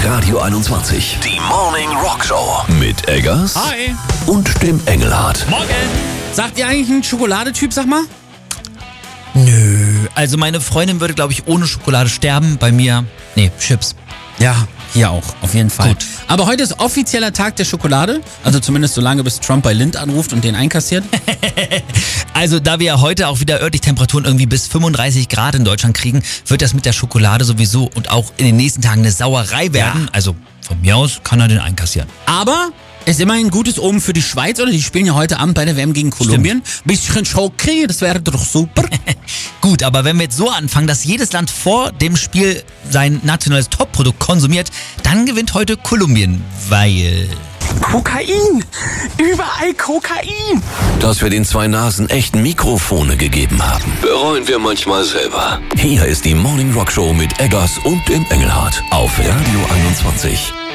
Radio 21. Die Morning Rock Show. Mit Eggers. Hi. Und dem Engelhardt. Morgen. Sagt ihr eigentlich ein Schokoladetyp, sag mal? Nö, also meine Freundin würde, glaube ich, ohne Schokolade sterben. Bei mir, Chips. Ja, hier auch, auf jeden Fall. Gut. Aber heute ist offizieller Tag der Schokolade. Also zumindest so lange, bis Trump bei Lindt anruft und den einkassiert. Also da wir ja heute auch wieder örtlich Temperaturen irgendwie bis 35 Grad in Deutschland kriegen, wird das mit der Schokolade sowieso und auch in den nächsten Tagen eine Sauerei werden. Ja. Also von mir aus kann er den einkassieren. Aber ist immerhin ein gutes Omen für die Schweiz, oder? Die spielen ja heute Abend bei der WM gegen Kolumbien. Bisschen Schoki, das wäre doch super. Gut, aber wenn wir jetzt so anfangen, dass jedes Land vor dem Spiel sein nationales Top-Produkt konsumiert, dann gewinnt heute Kolumbien, weil... Kokain! Überall Kokain! Dass wir den zwei Nasen echten Mikrofone gegeben haben, bereuen wir manchmal selber. Hier ist die Morning Rock Show mit Eggers und dem Engelhardt auf Radio 21.